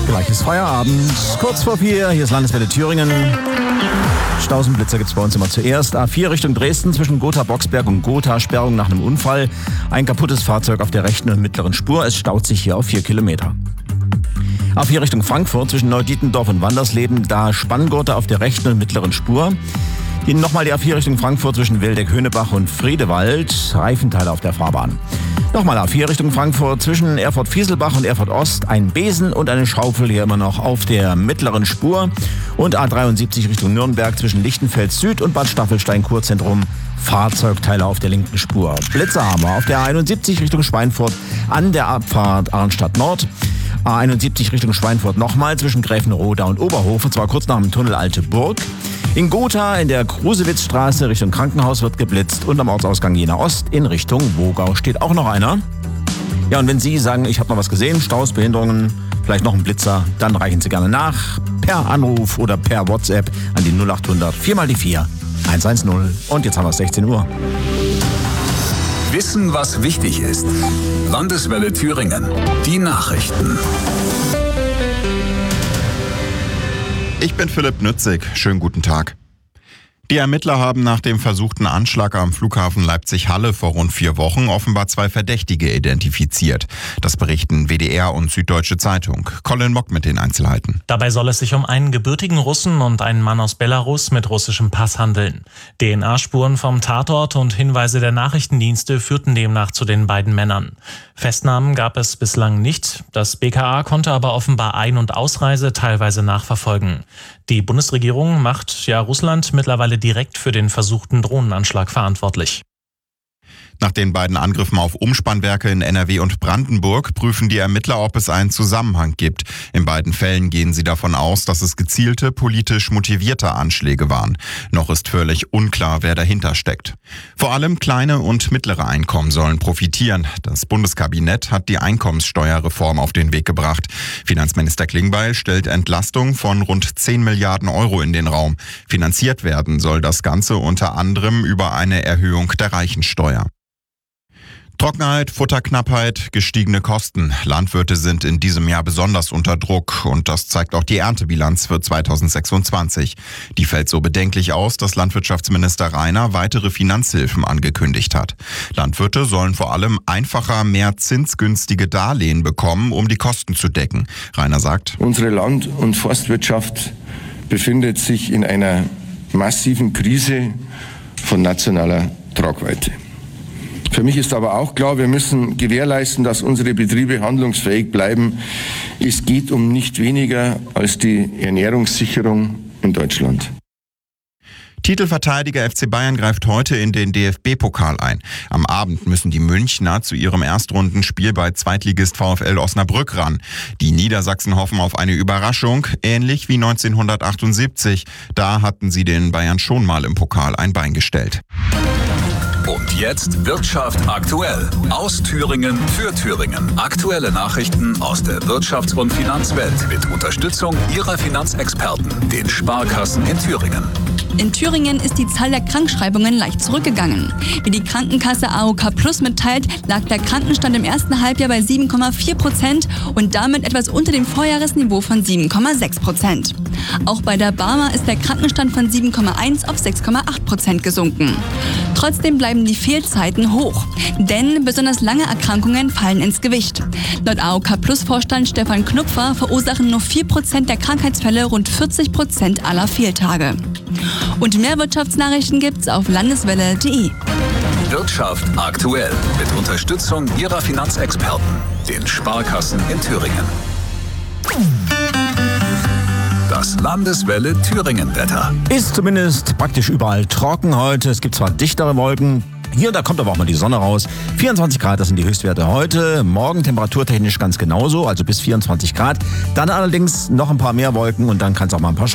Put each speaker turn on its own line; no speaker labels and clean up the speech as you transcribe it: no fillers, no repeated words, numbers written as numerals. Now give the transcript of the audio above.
Gleich ist Feierabend. Kurz vor 4, hier ist Landeswelle Thüringen. Staus und Blitzer gibt es bei uns immer zuerst. A4 Richtung Dresden zwischen Gotha-Boxberg und Gotha. Sperrung nach einem Unfall. Ein kaputtes Fahrzeug auf der rechten und mittleren Spur. Es staut sich hier auf 4 Kilometer. A4 Richtung Frankfurt zwischen Neudietendorf und Wandersleben. Da Spanngurte auf der rechten und mittleren Spur. Hier nochmal die A4 Richtung Frankfurt zwischen Wildeck-Höhnebach und Friedewald. Reifenteile auf der Fahrbahn. Nochmal A4 Richtung Frankfurt zwischen Erfurt-Fieselbach und Erfurt-Ost. Ein Besen und eine Schaufel hier immer noch auf der mittleren Spur. Und A73 Richtung Nürnberg zwischen Lichtenfeld Süd und Bad Staffelstein-Kurzentrum. Fahrzeugteile auf der linken Spur. Blitzer haben wir auf der A71 Richtung Schweinfurt an der Abfahrt Arnstadt Nord. A71 Richtung Schweinfurt nochmal zwischen Gräfenroda und Oberhof, und zwar kurz nach dem Tunnel Alte Burg. In Gotha in der Krusewitzstraße Richtung Krankenhaus wird geblitzt und am Ortsausgang Jena Ost in Richtung Wogau steht auch noch einer. Ja, und wenn Sie sagen, ich habe noch was gesehen, Staus, Behinderungen, vielleicht noch ein Blitzer, dann reichen Sie gerne nach per Anruf oder per WhatsApp an die 0800 4x4 110. Und jetzt haben wir es 16 Uhr.
Wissen, was wichtig ist. Landeswelle Thüringen. Die Nachrichten.
Ich bin Philipp Nützig. Schönen guten Tag. Die Ermittler haben nach dem versuchten Anschlag am Flughafen Leipzig-Halle vor rund 4 Wochen offenbar 2 Verdächtige identifiziert. Das berichten WDR und Süddeutsche Zeitung. Colin Mock mit den Einzelheiten.
Dabei soll es sich um einen gebürtigen Russen und einen Mann aus Belarus mit russischem Pass handeln. DNA-Spuren vom Tatort und Hinweise der Nachrichtendienste führten demnach zu den beiden Männern. Festnahmen gab es bislang nicht. Das BKA konnte aber offenbar Ein- und Ausreise teilweise nachverfolgen. Die Bundesregierung macht Russland mittlerweile direkt für den versuchten Drohnenanschlag verantwortlich.
Nach den beiden Angriffen auf Umspannwerke in NRW und Brandenburg prüfen die Ermittler, ob es einen Zusammenhang gibt. In beiden Fällen gehen sie davon aus, dass es gezielte, politisch motivierte Anschläge waren. Noch ist völlig unklar, wer dahinter steckt. Vor allem kleine und mittlere Einkommen sollen profitieren. Das Bundeskabinett hat die Einkommenssteuerreform auf den Weg gebracht. Finanzminister Klingbeil stellt Entlastung von rund 10 Milliarden Euro in den Raum. Finanziert werden soll das Ganze unter anderem über eine Erhöhung der Reichensteuer. Trockenheit, Futterknappheit, gestiegene Kosten. Landwirte sind in diesem Jahr besonders unter Druck und das zeigt auch die Erntebilanz für 2026. Die fällt so bedenklich aus, dass Landwirtschaftsminister Rainer weitere Finanzhilfen angekündigt hat. Landwirte sollen vor allem einfacher, mehr zinsgünstige Darlehen bekommen, um die Kosten zu decken. Rainer sagt:
Unsere Land- und Forstwirtschaft befindet sich in einer massiven Krise von nationaler Tragweite. Für mich ist aber auch klar, wir müssen gewährleisten, dass unsere Betriebe handlungsfähig bleiben. Es geht um nicht weniger als die Ernährungssicherung in Deutschland.
Titelverteidiger FC Bayern greift heute in den DFB-Pokal ein. Am Abend müssen die Münchner zu ihrem Erstrundenspiel bei Zweitligist VfL Osnabrück ran. Die Niedersachsen hoffen auf eine Überraschung, ähnlich wie 1978. Da hatten sie den Bayern schon mal im Pokal ein Bein gestellt.
Und jetzt Wirtschaft aktuell. Aus Thüringen für Thüringen. Aktuelle Nachrichten aus der Wirtschafts- und Finanzwelt mit Unterstützung Ihrer Finanzexperten, den Sparkassen in Thüringen.
In Thüringen ist die Zahl der Krankschreibungen leicht zurückgegangen. Wie die Krankenkasse AOK Plus mitteilt, lag der Krankenstand im ersten Halbjahr bei 7,4% und damit etwas unter dem Vorjahresniveau von 7,6%. Auch bei der Barmer ist der Krankenstand von 7,1 auf 6,8% gesunken. Trotzdem bleiben die Fehlzeiten hoch, denn besonders lange Erkrankungen fallen ins Gewicht. Laut AOK Plus-Vorstand Stefan Knupfer verursachen nur 4% der Krankheitsfälle rund 40% aller Fehltage. Und mehr Wirtschaftsnachrichten gibt's auf landeswelle.de.
Wirtschaft aktuell mit Unterstützung Ihrer Finanzexperten, den Sparkassen in Thüringen. Das Landeswelle Thüringen-Wetter.
Ist zumindest praktisch überall trocken heute. Es gibt zwar dichtere Wolken. Hier und da kommt aber auch mal die Sonne raus. 24 Grad, das sind die Höchstwerte heute. Morgen temperaturtechnisch ganz genauso, also bis 24 Grad. Dann allerdings noch ein paar mehr Wolken und dann kann es auch mal ein paar